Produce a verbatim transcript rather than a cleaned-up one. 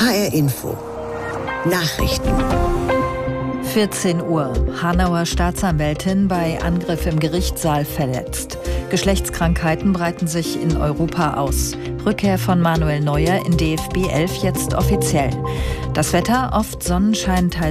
H R Info. Nachrichten. vierzehn Uhr. Hanauer Staatsanwältin bei Angriff im Gerichtssaal verletzt. Geschlechtskrankheiten breiten sich in Europa aus. Rückkehr von Manuel Neuer in D F B elf jetzt offiziell. Das Wetter, oft Sonnenschein, teils